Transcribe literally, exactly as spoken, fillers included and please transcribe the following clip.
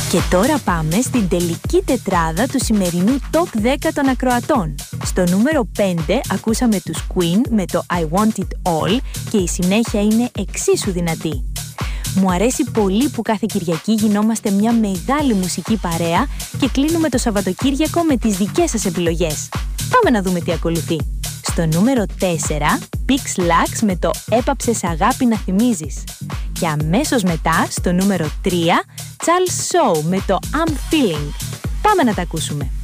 Και τώρα πάμε στην τελική τετράδα του σημερινού Top δέκα των ακροατών. Στο νούμερο πέντε ακούσαμε τους Queen με το I Want It All και η συνέχεια είναι εξίσου δυνατή. Μου αρέσει πολύ που κάθε Κυριακή γινόμαστε μια μεγάλη μουσική παρέα και κλείνουμε το Σαββατοκύριακο με τις δικές σας επιλογές. Πάμε να δούμε τι ακολουθεί. Στο νούμερο τέσσερα, Pix Lux με το «Έπαψες αγάπη να θυμίζεις». Και αμέσως μετά, στο νούμερο τρία, Charles Shaw με το «I'm Feeling». Πάμε να τα ακούσουμε.